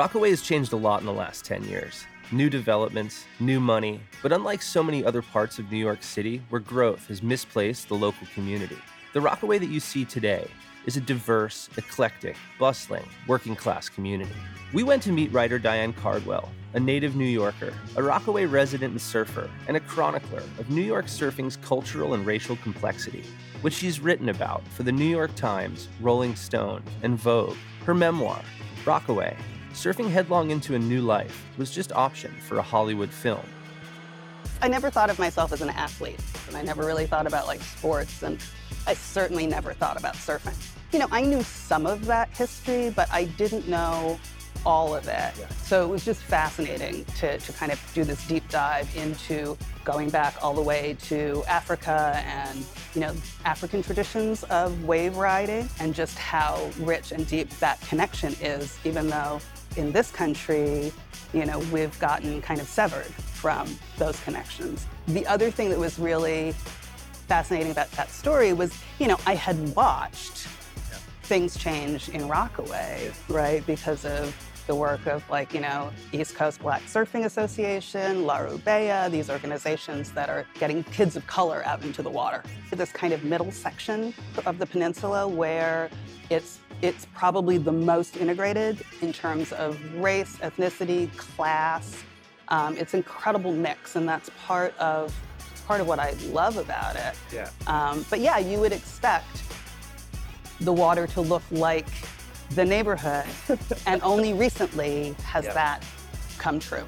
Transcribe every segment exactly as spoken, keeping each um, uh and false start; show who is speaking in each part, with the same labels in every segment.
Speaker 1: Rockaway has changed a lot in the last ten years. New developments, new money, but unlike so many other parts of New York City where growth has misplaced the local community, the Rockaway that you see today is a diverse, eclectic, bustling, working-class community. We went to meet writer Diane Cardwell, a native New Yorker, a Rockaway resident and surfer, and a chronicler of New York surfing's cultural and racial complexity, which she's written about for the New York Times, Rolling Stone, and Vogue. Her memoir, Rockaway, Surfing Headlong into a New Life, was just optioned for a Hollywood film.
Speaker 2: I never thought of myself as an athlete, and I never really thought about like sports, and I certainly never thought about surfing. You know, I knew some of that history, but I didn't know all of it. Yeah. So it was just fascinating to, to kind of do this deep dive into going back all the way to Africa and, you know, African traditions of wave riding and just how rich and deep that connection is, even though in this country, you know, we've gotten kind of severed from those connections. The other thing that was really fascinating about that story was, you know, I had watched yeah. things change in Rockaway, right, because of the work of, like, you know, East Coast Black Surfing Association, La Rubea, these organizations that are getting kids of color out into the water. This kind of middle section of the peninsula where it's it's probably the most integrated in terms of race, ethnicity, class. Um, it's an incredible mix, and that's part of part of what I love about it.
Speaker 3: Yeah.
Speaker 2: Um, but yeah, you would expect the water to look like the neighborhood, and only recently has yeah. that come true.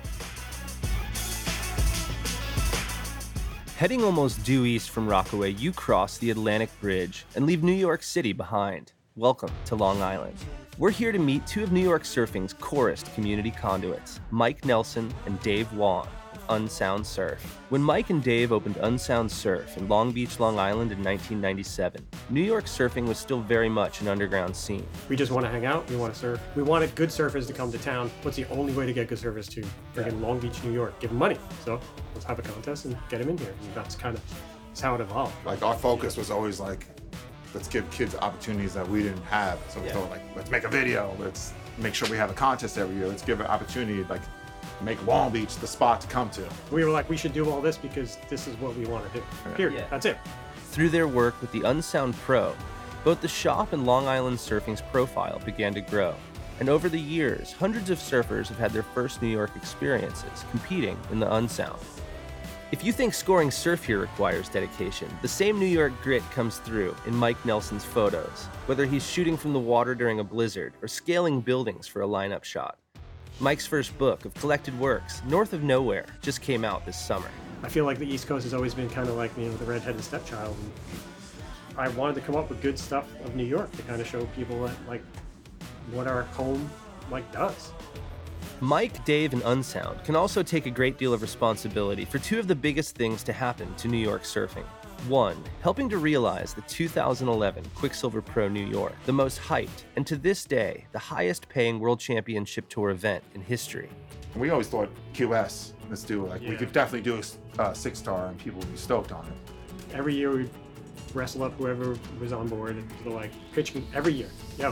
Speaker 1: Heading almost due east from Rockaway, you cross the Atlantic Bridge and leave New York City behind. Welcome to Long Island. We're here to meet two of New York surfing's corest community conduits, Mike Nelson and Dave Wong of Unsound Surf. When Mike and Dave opened Unsound Surf in Long Beach, Long Island in nineteen ninety-seven, New York surfing was still very much an underground scene.
Speaker 3: We just want to hang out, we want to surf. We wanted good surfers to come to town. What's the only way to get good surfers to friggin' Long Beach, New York? Give them money. So let's have a contest and get them in here. And that's kind of that's how it evolved.
Speaker 4: Like, our focus was always like, let's give kids opportunities that we didn't have. So we
Speaker 1: yeah.
Speaker 4: thought, like, let's make a video. Let's make sure we have a contest every year. Let's give an opportunity, like, make Long Beach the spot to come to.
Speaker 3: We were like, we should do all this because this is what we want to do. Period. Yeah. That's it.
Speaker 1: Through their work with the Unsound Pro, both the shop and Long Island surfing's profile began to grow. And over the years, hundreds of surfers have had their first New York experiences competing in the Unsound. If you think scoring surf here requires dedication, the same New York grit comes through in Mike Nelson's photos, whether he's shooting from the water during a blizzard or scaling buildings for a lineup shot. Mike's first book of collected works, North of Nowhere, just came out this summer.
Speaker 3: I feel like the East Coast has always been kind of like, you know, the redheaded stepchild. And I wanted to come up with good stuff of New York to kind of show people that, like, what our home, like, does.
Speaker 1: Mike, Dave, and Unsound can also take a great deal of responsibility for two of the biggest things to happen to New York surfing. One, helping to realize the two thousand eleven Quicksilver Pro New York, the most hyped, and to this day, the highest paying World Championship Tour event in history.
Speaker 4: We always thought Q S, let's do it. Like,
Speaker 3: yeah.
Speaker 4: we could definitely do a uh, six star and people would be stoked on it.
Speaker 3: Every year we wrestle up whoever was on board and they're like pitching every year. Yo,